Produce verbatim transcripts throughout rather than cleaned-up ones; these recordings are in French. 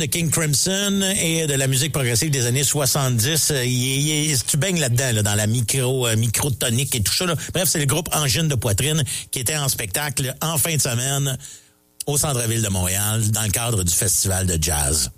de King Crimson et de la musique progressive des années soixante-dix. Il, il, il, tu baignes là-dedans, là, dans la micro, euh, microtonique et tout ça. Là. Bref, c'est le groupe Angine de Poitrine qui était en spectacle en fin de semaine au centre-ville de Montréal dans le cadre du festival de jazz.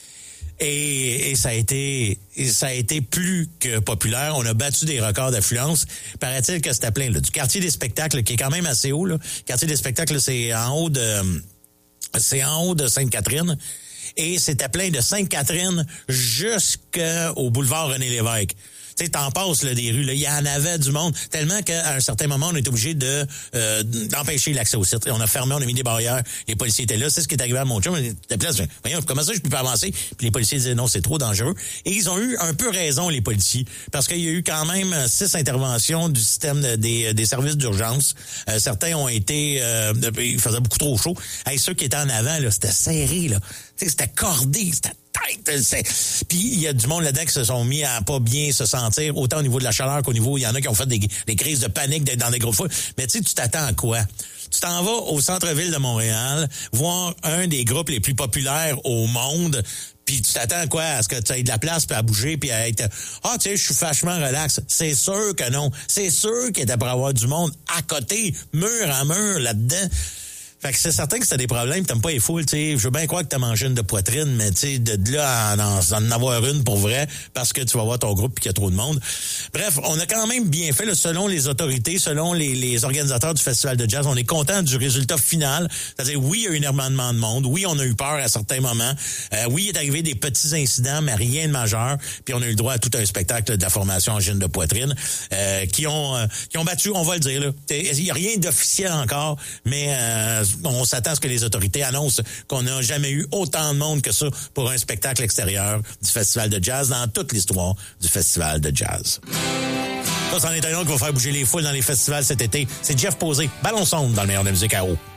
Et, et ça a été ça a été plus que populaire. On a battu des records d'affluence. Paraît-il que c'était plein là, du quartier des spectacles qui est quand même assez haut. Là. Le quartier des spectacles, c'est en haut de c'est en haut de Sainte-Catherine. Et c'était plein de Sainte-Catherine jusqu'au boulevard René-Lévesque. Tu sais, t'en passes là, des rues, là, il y en avait du monde, tellement qu'à un certain moment, on était obligé de euh, d'empêcher l'accès au site. On a fermé, on a mis des barrières, les policiers étaient là. C'est ce qui est arrivé à mon chum. Était place, voyons, comment ça, je peux pas avancer? Puis les policiers disaient non, c'est trop dangereux. Et ils ont eu un peu raison, les policiers, parce qu'il y a eu quand même six interventions du système de, des, des services d'urgence. Euh, certains ont été, euh, il faisait beaucoup trop chaud. Hey, ceux qui étaient en avant, là, c'était serré, là. Tu sais, c'était cordé, c'était puis il y a du monde là-dedans qui se sont mis à pas bien se sentir, autant au niveau de la chaleur qu'au niveau, il y en a qui ont fait des, des crises de panique dans des gros fous. Mais tu sais, tu t'attends à quoi? Tu t'en vas au centre-ville de Montréal, voir un des groupes les plus populaires au monde, puis tu t'attends à quoi? À ce que tu aies de la place, puis à bouger, puis à être... Ah, tu sais, je suis vachement relax. C'est sûr que non. C'est sûr qu'il était pour avoir du monde à côté, mur à mur, là-dedans. Fait que c'est certain que c'est des problèmes, t'aimes pas les foules, tu sais. Je veux bien croire que t'as mangé une de poitrine, mais tu sais, de là à en, en avoir une pour vrai, parce que tu vas voir ton groupe et qu'il y a trop de monde. Bref, on a quand même bien fait, là, selon les autorités, selon les, les organisateurs du festival de jazz. On est content du résultat final. C'est-à-dire, oui, il y a eu énormément de monde. Oui, on a eu peur à certains moments. Euh, oui, il est arrivé des petits incidents, mais rien de majeur. Puis on a eu le droit à tout un spectacle de la formation Angine de Poitrine, euh, qui ont euh, qui ont battu, on va le dire, là. Il y a rien d'officiel encore, mais... Euh, on s'attend à ce que les autorités annoncent qu'on n'a jamais eu autant de monde que ça pour un spectacle extérieur du Festival de jazz dans toute l'histoire du Festival de jazz. Ça, c'en est un autre qui va faire bouger les foules dans les festivals cet été. C'est Jeff Posey, Ballon sonde dans le meilleur de la musique à eau.